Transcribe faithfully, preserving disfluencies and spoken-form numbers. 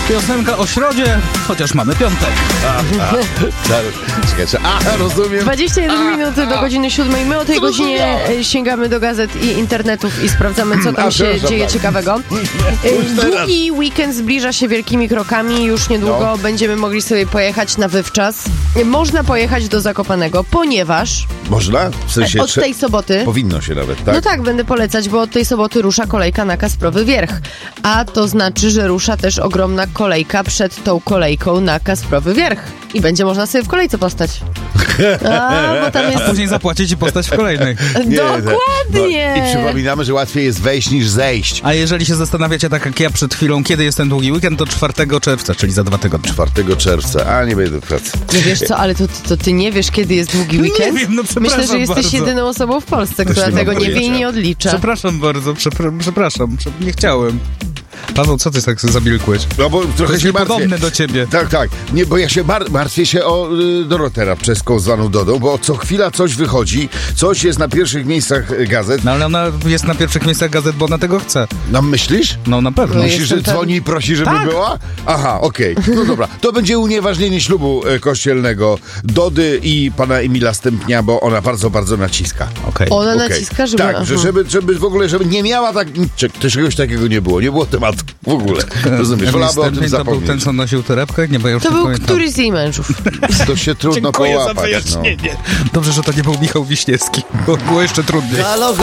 Piosenka o środzie, chociaż mamy piątek. Czekajcie, a rozumiem. dwadzieścia jeden minut do godziny siódmej. My o tej godzinie sięgamy do gazet i internetów i sprawdzamy, co tam A, się przepraszam dzieje bardzo. ciekawego. Długi weekend zbliża się wielkimi krokami. Już niedługo No. będziemy mogli sobie pojechać na wywczas. Można pojechać do Zakopanego, ponieważ Można? W sensie od trze- tej soboty... powinno się nawet, tak? No tak, będę polecać, bo od tej soboty rusza kolejka na Kasprowy Wierch. A to znaczy, że rusza też ogromna kolejka przed tą kolejką na Kasprowy Wierch. I będzie można sobie w kolejce postać. A, bo tam jest... Później zapłacić i postać w kolejnej. Nie, Dokładnie! No, i przypominamy, że łatwiej jest wejść niż zejść. A jeżeli się zastanawiacie, tak jak ja przed chwilą, kiedy jest ten długi weekend, to czwartego czerwca, czyli za dwa tygodnie. czwartego czerwca, a nie będę do pracy. Nie wiesz co, ale to, to ty nie wiesz, kiedy jest długi weekend? Nie wiem, no przepraszam Myślę, że jesteś bardzo. jedyną osobą w Polsce, która nie mam tego nie wie i pojęcia. nie odlicza. Przepraszam bardzo, przepra- przepraszam, prze- nie chciałem. Paweł, co ty tak zamilkłeś? No bo To trochę jest się martwię. niepodobne do ciebie. Tak, tak. Nie, bo ja się mar- martwię się o y, Dorotę Rabczewską zwaną Dodą, bo co chwila coś wychodzi, coś jest na pierwszych miejscach y, gazet. No ale ona jest na pierwszych miejscach gazet, bo ona tego chce. No myślisz? No na pewno. No Myślisz, że jestem dzwoni i prosi, żeby Tak. była? Aha, okej. No dobra. To będzie unieważnienie ślubu e, kościelnego Dody i pana Emila Stępnia, bo ona bardzo, bardzo naciska. Okej. Ona Okej. naciska, żeby... Tak, że, aha. żeby, żeby w ogóle, żeby nie miała tak... Cze- czegoś takiego nie było. Nie było tematu w ogóle. Rozumiesz? Emil Wolałaby o tym Stępień to był zapomnieć. ten, co nosił torebkę? Nie, bo ja już To nie był pamiętam. któryś z jej mężów. To się trudno połapać. No. Dobrze, że to nie był Michał Wiśniewski, bo było jeszcze trudniej. Halo,